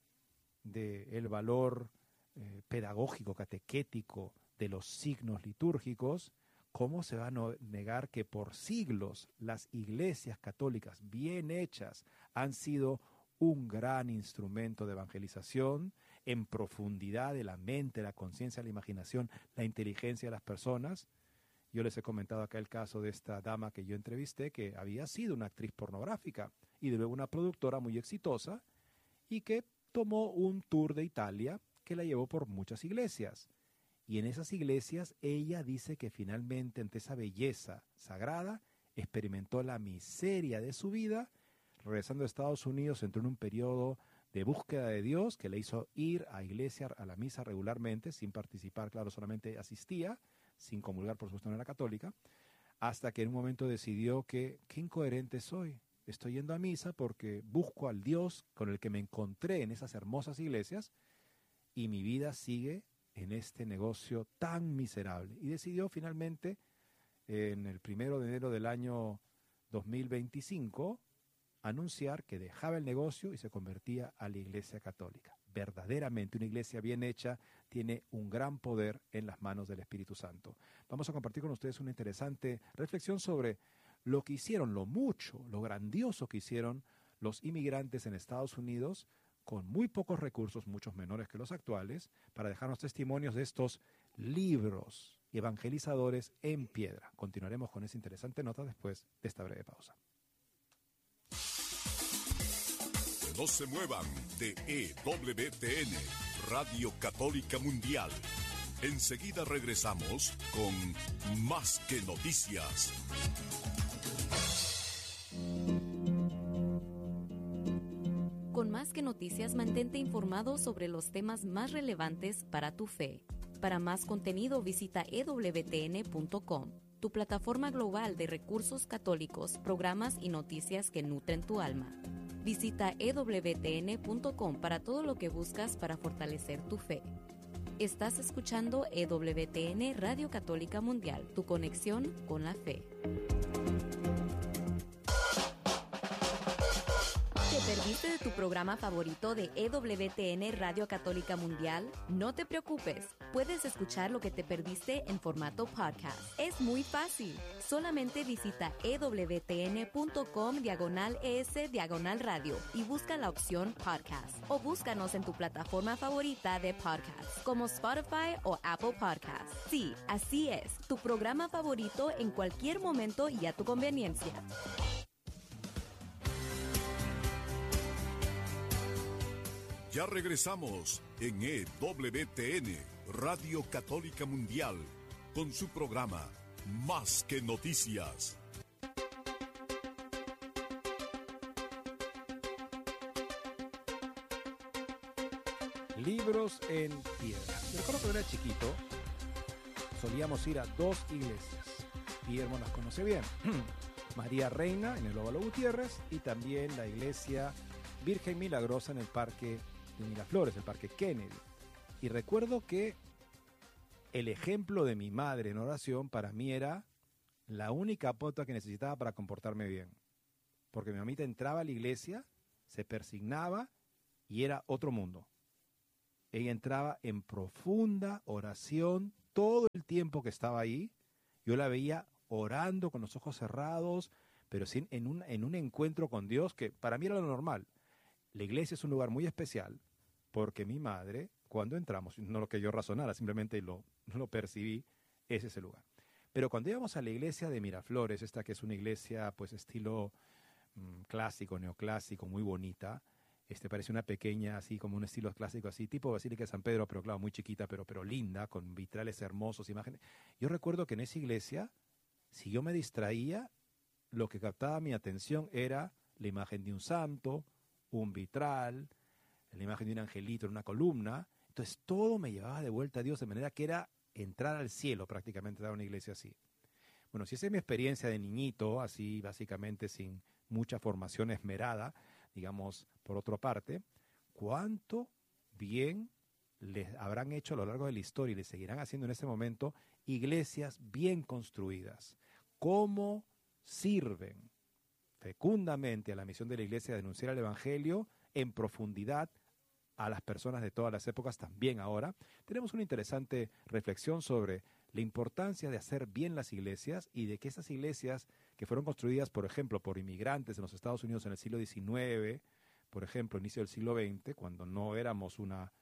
del valor pedagógico, catequético de los signos litúrgicos. ¿Cómo se va a negar que por siglos las iglesias católicas bien hechas han sido un gran instrumento de evangelización en profundidad de la mente, la conciencia, la imaginación, la inteligencia de las personas? Yo les he comentado acá el caso de esta dama que yo entrevisté, que había sido una actriz pornográfica y luego una productora muy exitosa y que tomó un tour de Italia que la llevó por muchas iglesias. Y en esas iglesias ella dice que finalmente ante esa belleza sagrada, experimentó la miseria de su vida. Regresando a Estados Unidos, entró en un periodo de búsqueda de Dios que le hizo ir a iglesia, a la misa regularmente, sin participar, claro, solamente asistía, sin comulgar, por supuesto, no era católica, hasta que en un momento decidió que, qué incoherente soy. Estoy yendo a misa porque busco al Dios con el que me encontré en esas hermosas iglesias y mi vida sigue en este negocio tan miserable. Y decidió finalmente, en el 1 de enero del año 2025, anunciar que dejaba el negocio y se convertía a la Iglesia Católica. Verdaderamente una iglesia bien hecha tiene un gran poder en las manos del Espíritu Santo. Vamos a compartir con ustedes una interesante reflexión sobre lo que hicieron, lo mucho, lo grandioso que hicieron los inmigrantes en Estados Unidos con muy pocos recursos, muchos menores que los actuales, para dejarnos testimonios de estos libros evangelizadores en piedra. Continuaremos con esa interesante nota después de esta breve pausa. No se muevan de EWTN, Radio Católica Mundial. Enseguida regresamos con Más que Noticias. Con Más que Noticias, mantente informado sobre los temas más relevantes para tu fe. Para más contenido, visita ewtn.com, tu plataforma global de recursos católicos, programas y noticias que nutren tu alma. Visita ewtn.com para todo lo que buscas para fortalecer tu fe. Estás escuchando EWTN Radio Católica Mundial, tu conexión con la fe. ¿Te perdiste de tu programa favorito de EWTN Radio Católica Mundial? No te preocupes, puedes escuchar lo que te perdiste en formato podcast. Es muy fácil. Solamente visita ewtn.com/es/radio y busca la opción podcast. O búscanos en tu plataforma favorita de podcast, como Spotify o Apple Podcasts. Sí, así es, tu programa favorito en cualquier momento y a tu conveniencia. Ya regresamos en EWTN, Radio Católica Mundial, con su programa Más que Noticias. Libros en piedra. Yo recuerdo cuando era chiquito, solíamos ir a dos iglesias. Guillermo las conoce bien. María Reina en el Óvalo Gutiérrez y también la iglesia Virgen Milagrosa en el Parque de Miraflores, el Parque Kennedy. Y recuerdo que el ejemplo de mi madre en oración para mí era la única pauta que necesitaba para comportarme bien. Porque mi mamita entraba a la iglesia, se persignaba y era otro mundo. Ella entraba en profunda oración todo el tiempo que estaba ahí. Yo la veía orando con los ojos cerrados, pero sin, en un encuentro con Dios que para mí era lo normal. La iglesia es un lugar muy especial porque mi madre, cuando entramos, no lo que yo razonara, simplemente lo percibí, es ese lugar. Pero cuando íbamos a la iglesia de Miraflores, esta que es una iglesia pues estilo clásico, neoclásico, muy bonita, parece una pequeña, así como un estilo clásico, así tipo Basílica de San Pedro, pero claro, muy chiquita, pero linda, con vitrales hermosos, imágenes. Yo recuerdo que en esa iglesia, si yo me distraía, lo que captaba mi atención era la imagen de un santo, un vitral, la imagen de un angelito en una columna. Entonces todo me llevaba de vuelta a Dios, de manera que era entrar al cielo prácticamente dar una iglesia así. Bueno, si esa es mi experiencia de niñito, así básicamente sin mucha formación esmerada, digamos, por otra parte, ¿cuánto bien les habrán hecho a lo largo de la historia y les seguirán haciendo en este momento iglesias bien construidas? ¿Cómo sirven fecundamente a la misión de la iglesia de denunciar el evangelio en profundidad a las personas de todas las épocas, también ahora? Tenemos una interesante reflexión sobre la importancia de hacer bien las iglesias y de que esas iglesias que fueron construidas, por ejemplo, por inmigrantes en los Estados Unidos en el siglo XIX, por ejemplo, inicio del siglo XX, cuando no éramos una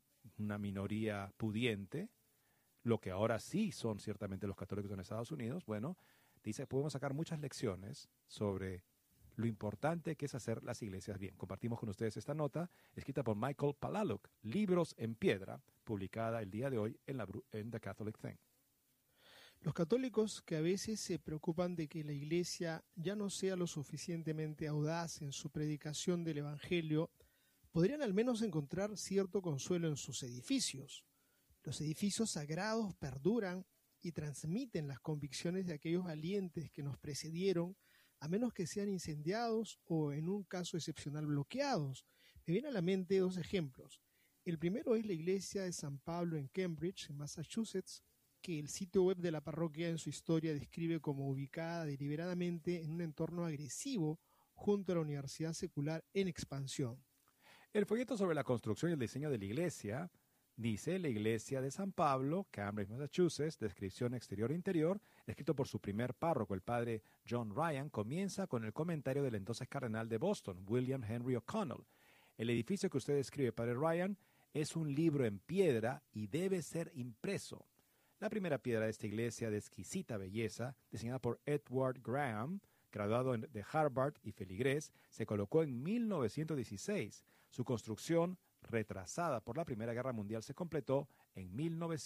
minoría pudiente, lo que ahora sí son ciertamente los católicos en Estados Unidos, bueno, dice, podemos sacar muchas lecciones sobre lo importante que es hacer las iglesias bien. Compartimos con ustedes esta nota, escrita por Michael Palaluk, Libros en Piedra, publicada el día de hoy en The Catholic Thing. Los católicos que a veces se preocupan de que la Iglesia ya no sea lo suficientemente audaz en su predicación del Evangelio, podrían al menos encontrar cierto consuelo en sus edificios. Los edificios sagrados perduran y transmiten las convicciones de aquellos valientes que nos precedieron, a menos que sean incendiados o, en un caso excepcional, bloqueados. Me vienen a la mente dos ejemplos. El primero es la iglesia de San Pablo en Cambridge, en Massachusetts, que el sitio web de la parroquia en su historia describe como ubicada deliberadamente en un entorno agresivo junto a la universidad secular en expansión. El folleto sobre la construcción y el diseño de la iglesia dice: la iglesia de San Pablo, Cambridge, Massachusetts, descripción exterior e interior, escrito por su primer párroco, el padre John Ryan, comienza con el comentario del entonces cardenal de Boston, William Henry O'Connell. El edificio que usted describe, padre Ryan, es un libro en piedra y debe ser impreso. La primera piedra de esta iglesia de exquisita belleza, diseñada por Edward Graham, graduado de Harvard y feligrés, se colocó en 1916. Su construcción, retrasada por la Primera Guerra Mundial, se completó en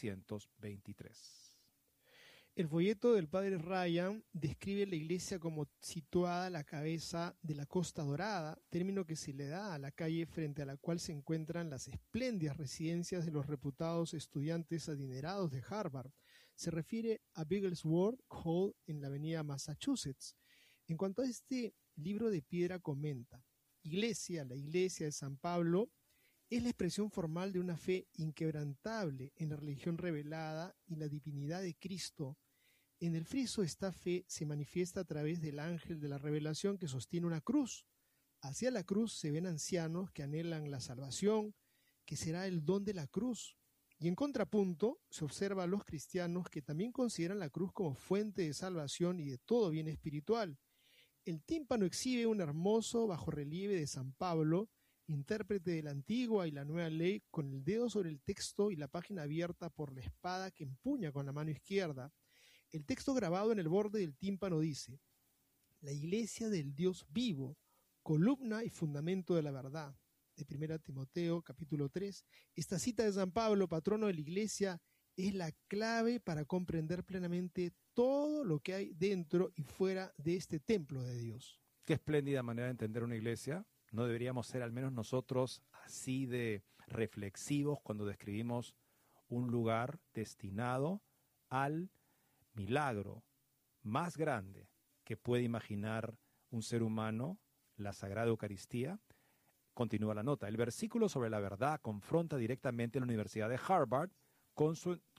1923. El folleto del padre Ryan describe la iglesia como situada a la cabeza de la Costa Dorada, término que se le da a la calle frente a la cual se encuentran las espléndidas residencias de los reputados estudiantes adinerados de Harvard. Se refiere a Bigglesworth Hall en la avenida Massachusetts. En cuanto a este libro de piedra comenta: la iglesia de San Pablo, es la expresión formal de una fe inquebrantable en la religión revelada y la divinidad de Cristo. En el friso esta fe se manifiesta a través del ángel de la revelación que sostiene una cruz. Hacia la cruz se ven ancianos que anhelan la salvación, que será el don de la cruz. Y en contrapunto se observa a los cristianos que también consideran la cruz como fuente de salvación y de todo bien espiritual. El tímpano exhibe un hermoso bajorrelieve de San Pablo, intérprete de la antigua y la nueva ley, con el dedo sobre el texto y la página abierta por la espada que empuña con la mano izquierda. El texto grabado en el borde del tímpano dice: la iglesia del Dios vivo, columna y fundamento de la verdad. De 1 Timoteo, capítulo 3. Esta cita de San Pablo, patrono de la iglesia, es la clave para comprender plenamente todo lo que hay dentro y fuera de este templo de Dios. Qué espléndida manera de entender una iglesia. ¿No deberíamos ser al menos nosotros así de reflexivos cuando describimos un lugar destinado al milagro más grande que puede imaginar un ser humano, la Sagrada Eucaristía? Continúa la nota. El versículo sobre la verdad confronta directamente a la Universidad de Harvard con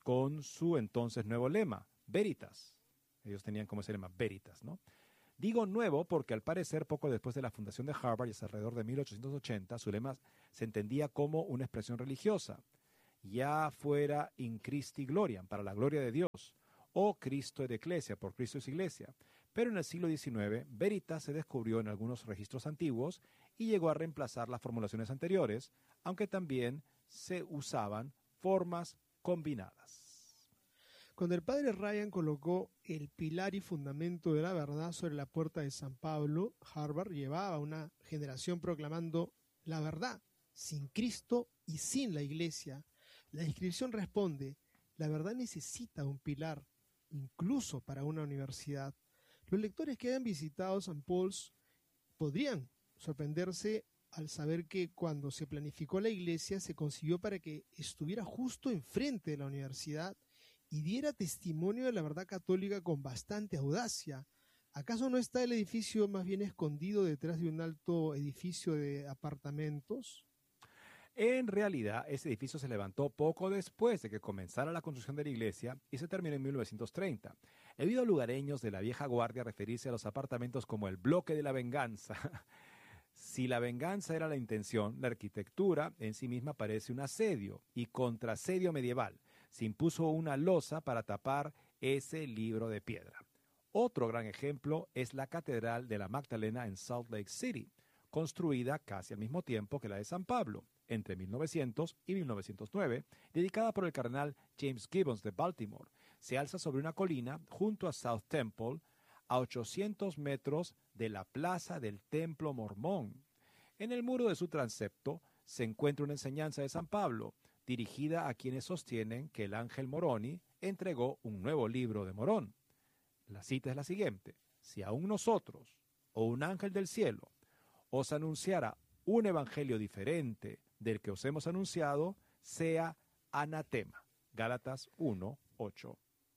su entonces nuevo lema, Veritas. Ellos tenían como ese lema, Veritas, ¿no? Digo nuevo porque al parecer poco después de la fundación de Harvard, y es alrededor de 1880, su lema se entendía como una expresión religiosa, ya fuera in Christi gloriam, para la gloria de Dios, o Cristo et Ecclesia, por Cristo es iglesia. Pero en el siglo XIX, Veritas se descubrió en algunos registros antiguos y llegó a reemplazar las formulaciones anteriores, aunque también se usaban formas combinadas. Cuando el padre Ryan colocó el pilar y fundamento de la verdad sobre la puerta de San Pablo, Harvard llevaba una generación proclamando la verdad, sin Cristo y sin la iglesia. La inscripción responde: la verdad necesita un pilar, incluso para una universidad. Los lectores que hayan visitado St. Paul's podrían sorprenderse al saber que cuando se planificó la iglesia se concibió para que estuviera justo enfrente de la universidad y diera testimonio de la verdad católica con bastante audacia. ¿Acaso no está el edificio más bien escondido detrás de un alto edificio de apartamentos? En realidad, ese edificio se levantó poco después de que comenzara la construcción de la iglesia y se terminó en 1930. He oído lugareños de la vieja guardia referirse a los apartamentos como el bloque de la venganza. Si la venganza era la intención, la arquitectura en sí misma parece un asedio y contraasedio medieval. Se impuso una losa para tapar ese libro de piedra. Otro gran ejemplo es la Catedral de la Magdalena en Salt Lake City, construida casi al mismo tiempo que la de San Pablo, entre 1900 y 1909, dedicada por el cardenal James Gibbons de Baltimore. Se alza sobre una colina junto a South Temple, a 800 metros de la plaza del Templo Mormón. En el muro de su transepto se encuentra una enseñanza de San Pablo, dirigida a quienes sostienen que el ángel Moroni entregó un nuevo libro de Morón. La cita es la siguiente: si aún nosotros, o un ángel del cielo, os anunciara un evangelio diferente del que os hemos anunciado, sea anatema. Gálatas 1:8.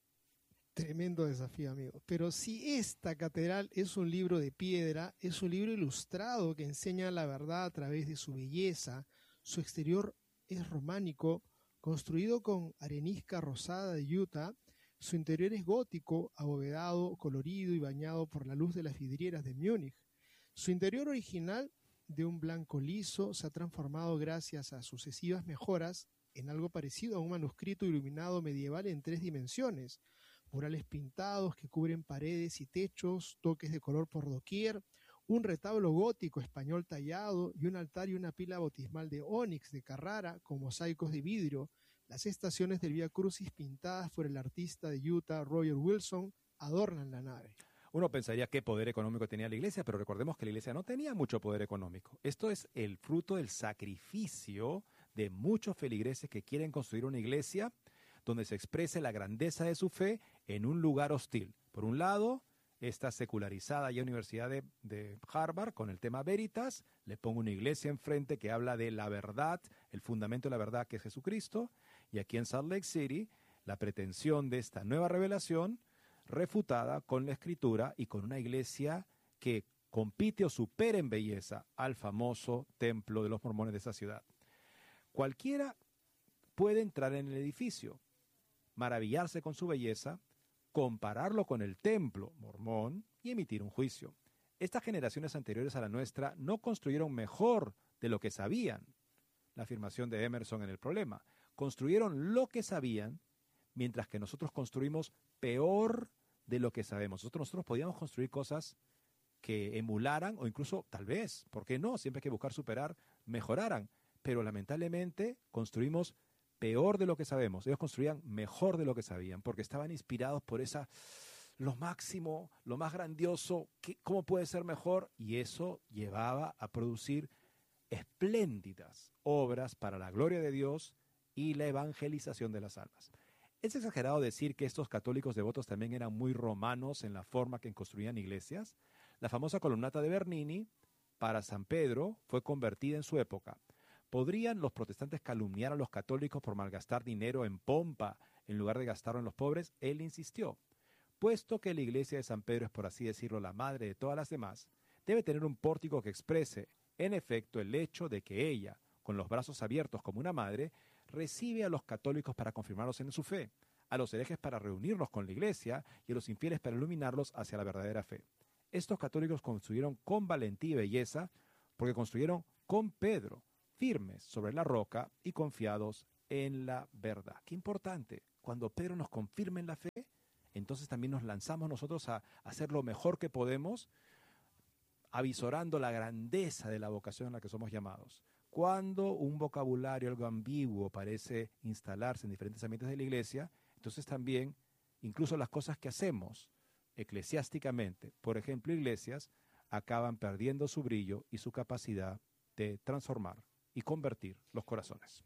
Tremendo desafío, amigo. Pero si esta catedral es un libro de piedra, es un libro ilustrado que enseña la verdad a través de su belleza. Su exterior es románico, construido con arenisca rosada de Utah. Su interior es gótico, abovedado, colorido y bañado por la luz de las vidrieras de Múnich. Su interior original, de un blanco liso, se ha transformado gracias a sucesivas mejoras en algo parecido a un manuscrito iluminado medieval en 3 dimensiones. Murales pintados que cubren paredes y techos, toques de color por doquier, un retablo gótico español tallado y un altar y una pila bautismal de ónix de Carrara con mosaicos de vidrio. Las estaciones del Vía Crucis pintadas por el artista de Utah, Roger Wilson, adornan la nave. Uno pensaría qué poder económico tenía la iglesia, pero recordemos que la iglesia no tenía mucho poder económico. Esto es el fruto del sacrificio de muchos feligreses que quieren construir una iglesia donde se exprese la grandeza de su fe en un lugar hostil. Por un lado, esta secularizada ya Universidad de Harvard con el tema Veritas, le pongo una iglesia enfrente que habla de la verdad, el fundamento de la verdad que es Jesucristo, y aquí en Salt Lake City, la pretensión de esta nueva revelación refutada con la Escritura y con una iglesia que compite o supera en belleza al famoso templo de los mormones de esa ciudad. Cualquiera puede entrar en el edificio, maravillarse con su belleza, compararlo con el templo mormón y emitir un juicio. Estas generaciones anteriores a la nuestra no construyeron mejor de lo que sabían. La afirmación de Emerson en El Problema. Construyeron lo que sabían, mientras que nosotros construimos peor de lo que sabemos. Nosotros podíamos construir cosas que emularan o incluso, tal vez, ¿por qué no? Siempre hay que buscar superar, mejoraran. Pero lamentablemente construimos peor de lo que sabemos. Ellos construían mejor de lo que sabían, porque estaban inspirados por lo máximo, lo más grandioso, ¿cómo puede ser mejor? Y eso llevaba a producir espléndidas obras para la gloria de Dios y la evangelización de las almas. ¿Es exagerado decir que estos católicos devotos también eran muy romanos en la forma que construían iglesias? La famosa columnata de Bernini para San Pedro fue convertida en su época. ¿Podrían los protestantes calumniar a los católicos por malgastar dinero en pompa en lugar de gastarlo en los pobres? Él insistió. Puesto que la iglesia de San Pedro es, por así decirlo, la madre de todas las demás, debe tener un pórtico que exprese, en efecto, el hecho de que ella, con los brazos abiertos como una madre, recibe a los católicos para confirmarlos en su fe, a los herejes para reunirlos con la iglesia y a los infieles para iluminarlos hacia la verdadera fe. Estos católicos construyeron con valentía y belleza porque construyeron con Pedro, firmes sobre la roca y confiados en la verdad. Qué importante, cuando Pedro nos confirma en la fe, entonces también nos lanzamos nosotros a hacer lo mejor que podemos, avisorando la grandeza de la vocación en la que somos llamados. Cuando un vocabulario algo ambiguo parece instalarse en diferentes ambientes de la iglesia, entonces también, incluso las cosas que hacemos eclesiásticamente, por ejemplo, iglesias, acaban perdiendo su brillo y su capacidad de transformar y convertir los corazones.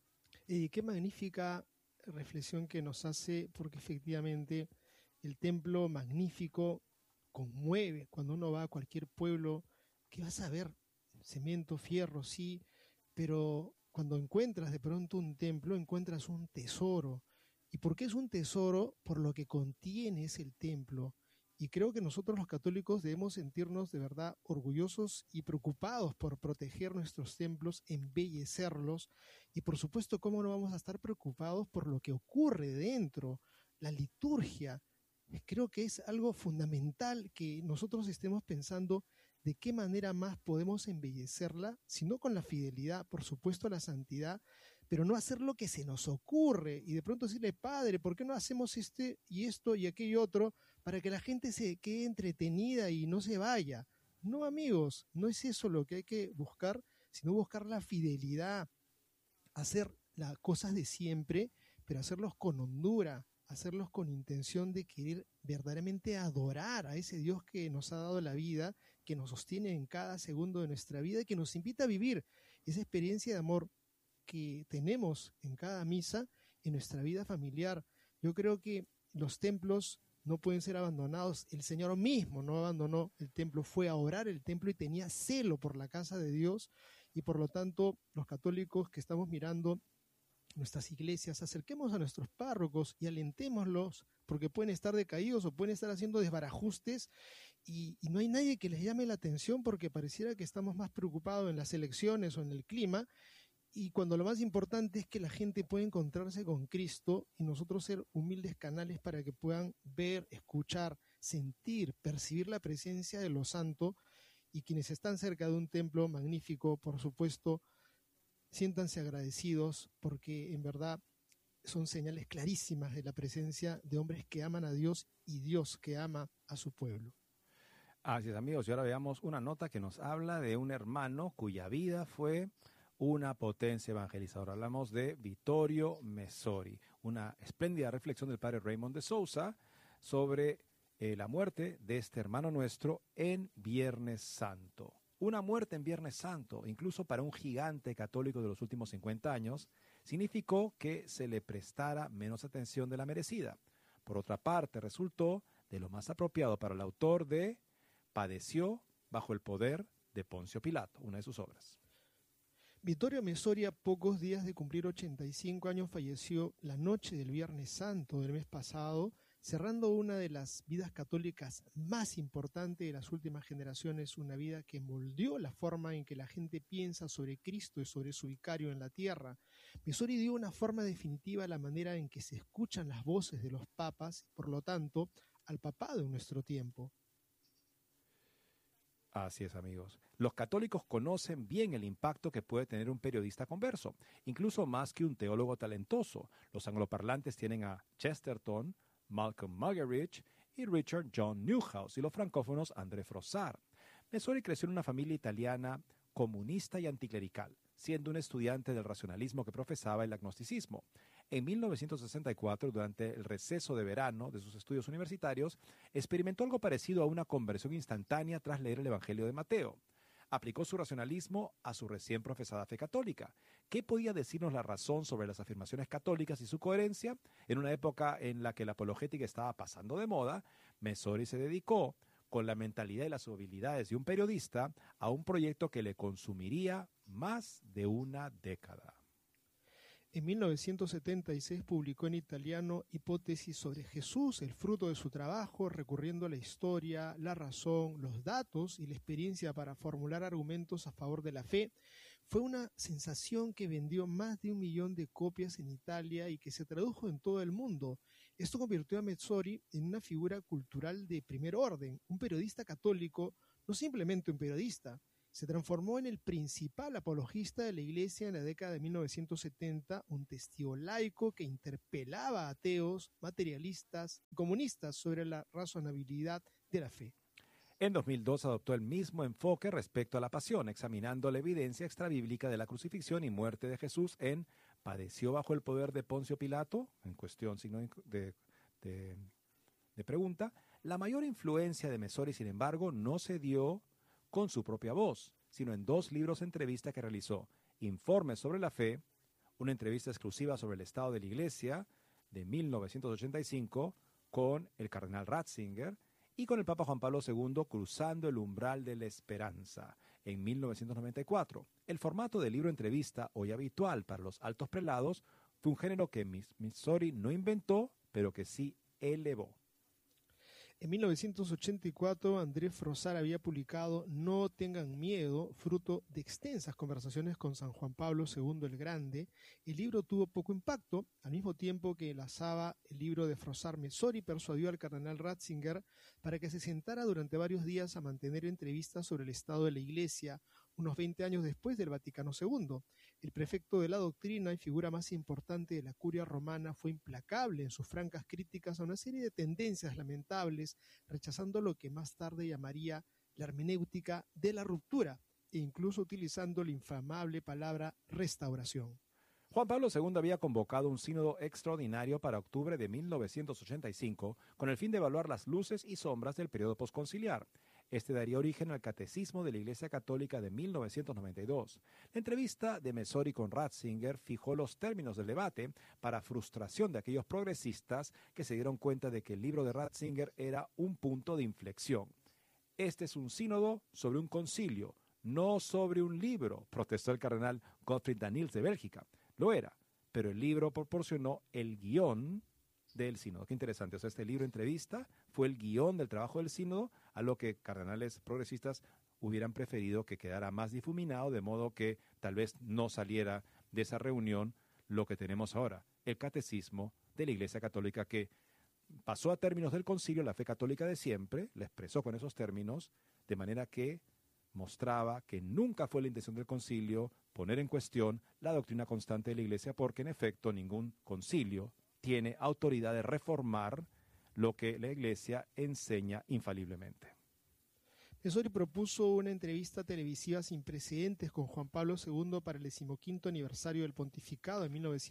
Y qué magnífica reflexión que nos hace, porque efectivamente el templo magnífico conmueve. Cuando uno va a cualquier pueblo, ¿qué vas a ver? Cemento, fierro, sí, pero cuando encuentras de pronto un templo, encuentras un tesoro. ¿Y por qué es un tesoro? Por lo que contiene ese templo. Y creo que nosotros los católicos debemos sentirnos de verdad orgullosos y preocupados por proteger nuestros templos, embellecerlos. Y por supuesto, ¿cómo no vamos a estar preocupados por lo que ocurre dentro? La liturgia. Creo que es algo fundamental que nosotros estemos pensando de qué manera más podemos embellecerla, si no con la fidelidad, por supuesto, a la santidad, pero no hacer lo que se nos ocurre y de pronto decirle, Padre, ¿por qué no hacemos esto y aquello otro para que la gente se quede entretenida y no se vaya? No, amigos, no es eso lo que hay que buscar, sino buscar la fidelidad, hacer las cosas de siempre, pero hacerlos con hondura, hacerlos con intención de querer verdaderamente adorar a ese Dios que nos ha dado la vida, que nos sostiene en cada segundo de nuestra vida y que nos invita a vivir esa experiencia de amor que tenemos en cada misa en nuestra vida familiar. Yo creo que los templos no pueden ser abandonados. El Señor mismo no abandonó el templo, fue a orar el templo y tenía celo por la casa de Dios, y por lo tanto los católicos que estamos mirando nuestras iglesias, acerquemos a nuestros párrocos y alentémoslos, porque pueden estar decaídos o pueden estar haciendo desbarajustes y no hay nadie que les llame la atención, porque pareciera que estamos más preocupados en las elecciones o en el clima, y cuando lo más importante es que la gente pueda encontrarse con Cristo y nosotros ser humildes canales para que puedan ver, escuchar, sentir, percibir la presencia de lo santo. Y quienes están cerca de un templo magnífico, por supuesto, siéntanse agradecidos, porque en verdad son señales clarísimas de la presencia de hombres que aman a Dios y Dios que ama a su pueblo. Así es, amigos, y ahora veamos una nota que nos habla de un hermano cuya vida fue una potencia evangelizadora. Hablamos de Vittorio Messori, una espléndida reflexión del padre Raymond de Souza sobre la muerte de este hermano nuestro en Viernes Santo. Una muerte en Viernes Santo, incluso para un gigante católico de los últimos 50 años, significó que se le prestara menos atención de la merecida. Por otra parte, resultó de lo más apropiado para el autor de Padeció bajo el poder de Poncio Pilato, una de sus obras. Vittorio Messori, a pocos días de cumplir 85 años, falleció la noche del Viernes Santo del mes pasado, cerrando una de las vidas católicas más importantes de las últimas generaciones, una vida que moldeó la forma en que la gente piensa sobre Cristo y sobre su vicario en la tierra. Messori dio una forma definitiva a la manera en que se escuchan las voces de los papas y, por lo tanto, al papado de nuestro tiempo. Así es, amigos. Los católicos conocen bien el impacto que puede tener un periodista converso, incluso más que un teólogo talentoso. Los angloparlantes tienen a Chesterton, Malcolm Muggeridge y Richard John Newhouse, y los francófonos André Frossard. Messori creció en una familia italiana comunista y anticlerical, siendo un estudiante del racionalismo que profesaba el agnosticismo. En 1964, durante el receso de verano de sus estudios universitarios, experimentó algo parecido a una conversión instantánea tras leer el Evangelio de Mateo. Aplicó su racionalismo a su recién profesada fe católica. ¿Qué podía decirnos la razón sobre las afirmaciones católicas y su coherencia? En una época en la que la apologética estaba pasando de moda, Messori se dedicó, con la mentalidad y las habilidades de un periodista, a un proyecto que le consumiría más de una década. En 1976 publicó en italiano Hipótesis sobre Jesús, el fruto de su trabajo, recurriendo a la historia, la razón, los datos y la experiencia para formular argumentos a favor de la fe. Fue una sensación que vendió más de 1 millón de copias en Italia y que se tradujo en todo el mundo. Esto convirtió a Messori en una figura cultural de primer orden, un periodista católico, no simplemente un periodista. Se transformó en el principal apologista de la Iglesia en la década de 1970, un testigo laico que interpelaba a ateos, materialistas y comunistas sobre la razonabilidad de la fe. En 2002 adoptó el mismo enfoque respecto a la pasión, examinando la evidencia extrabíblica de la crucifixión y muerte de Jesús en ¿Padeció bajo el poder de Poncio Pilato? En cuestión, signo de pregunta. La mayor influencia de Messori, sin embargo, no se dio con su propia voz, sino en 2 libros de entrevista que realizó: Informes sobre la fe, una entrevista exclusiva sobre el estado de la Iglesia, de 1985, con el cardenal Ratzinger, y con el Papa Juan Pablo II, Cruzando el umbral de la esperanza, en 1994. El formato de libro-entrevista, hoy habitual para los altos prelados, fue un género que Messori no inventó, pero que sí elevó. En 1984, André Frossard había publicado No tengan miedo, fruto de extensas conversaciones con San Juan Pablo II el Grande. El libro tuvo poco impacto, al mismo tiempo que enlazaba el libro de Frossard. Messori persuadió al cardenal Ratzinger para que se sentara durante varios días a mantener entrevistas sobre el estado de la Iglesia, unos 20 años después del Vaticano II. El prefecto de la doctrina y figura más importante de la curia romana fue implacable en sus francas críticas a una serie de tendencias lamentables, rechazando lo que más tarde llamaría la hermenéutica de la ruptura e incluso utilizando la infamable palabra restauración. Juan Pablo II había convocado un sínodo extraordinario para octubre de 1985 con el fin de evaluar las luces y sombras del periodo posconciliar. Este daría origen al Catecismo de la Iglesia Católica de 1992. La entrevista de Messori con Ratzinger fijó los términos del debate para frustración de aquellos progresistas que se dieron cuenta de que el libro de Ratzinger era un punto de inflexión. Este es un sínodo sobre un concilio, no sobre un libro, protestó el cardenal Gottfried Daniels de Bélgica. Lo era, pero el libro proporcionó el guión del sínodo. Qué interesante. O sea, este libro entrevista fue el guión del trabajo del sínodo, a lo que cardenales progresistas hubieran preferido que quedara más difuminado, de modo que tal vez no saliera de esa reunión lo que tenemos ahora, el catecismo de la Iglesia Católica, que pasó a términos del concilio, la fe católica de siempre, la expresó con esos términos, de manera que mostraba que nunca fue la intención del concilio poner en cuestión la doctrina constante de la Iglesia, porque en efecto ningún concilio tiene autoridad de reformar lo que la Iglesia enseña infaliblemente. Messori propuso una entrevista televisiva sin precedentes con Juan Pablo II para el 15º aniversario del pontificado en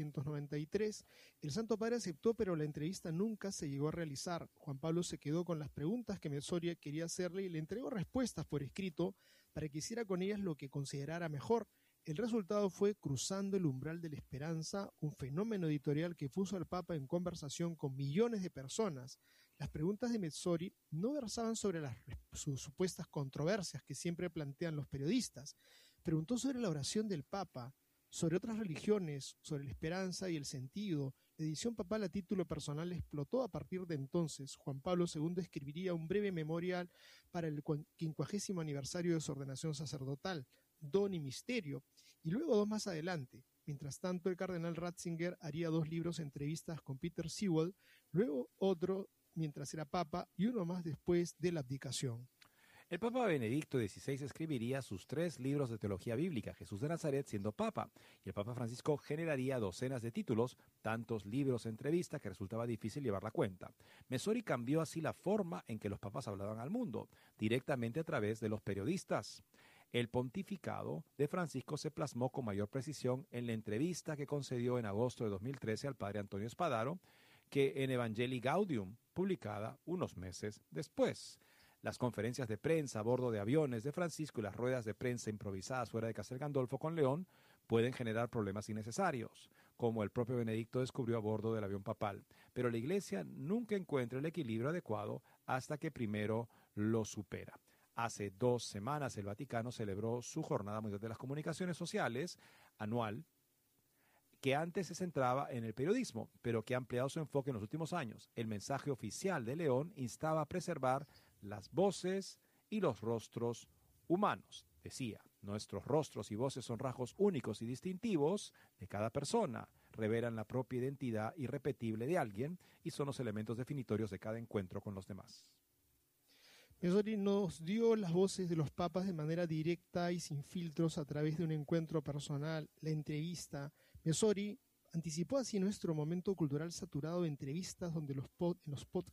1993. El Santo Padre aceptó, pero la entrevista nunca se llegó a realizar. Juan Pablo se quedó con las preguntas que Messori quería hacerle y le entregó respuestas por escrito para que hiciera con ellas lo que considerara mejor. El resultado fue Cruzando el umbral de la esperanza, un fenómeno editorial que puso al Papa en conversación con millones de personas. Las preguntas de Messori no versaban sobre sus supuestas controversias que siempre plantean los periodistas. Preguntó sobre la oración del Papa, sobre otras religiones, sobre la esperanza y el sentido. La edición papal a título personal explotó a partir de entonces. Juan Pablo II escribiría un breve memorial para el 50º aniversario de su ordenación sacerdotal, Don y Misterio, y luego 2 más adelante. Mientras tanto, el cardenal Ratzinger haría 2 libros entrevistas con Peter Sewell, luego otro mientras era papa y uno más después de la abdicación. El Papa Benedicto XVI escribiría sus 3 libros de teología bíblica, Jesús de Nazaret siendo papa, y el Papa Francisco generaría docenas de títulos, tantos libros de entrevista que resultaba difícil llevar la cuenta. Messori cambió así la forma en que los papas hablaban al mundo, directamente a través de los periodistas. El pontificado de Francisco se plasmó con mayor precisión en la entrevista que concedió en agosto de 2013 al padre Antonio Spadaro, que en Evangelii Gaudium, publicada unos meses después. Las conferencias de prensa a bordo de aviones de Francisco y las ruedas de prensa improvisadas fuera de Castel Gandolfo con León pueden generar problemas innecesarios, como el propio Benedicto descubrió a bordo del avión papal. Pero la Iglesia nunca encuentra el equilibrio adecuado hasta que primero lo supera. Hace 2 semanas el Vaticano celebró su Jornada Mundial de las Comunicaciones Sociales anual, que antes se centraba en el periodismo, pero que ha ampliado su enfoque en los últimos años. El mensaje oficial de León instaba a preservar las voces y los rostros humanos. Decía, nuestros rostros y voces son rasgos únicos y distintivos de cada persona, revelan la propia identidad irrepetible de alguien y son los elementos definitorios de cada encuentro con los demás. Messori nos dio las voces de los papas de manera directa y sin filtros a través de un encuentro personal, la entrevista. Messori anticipó así nuestro momento cultural saturado de entrevistas donde en los podcasts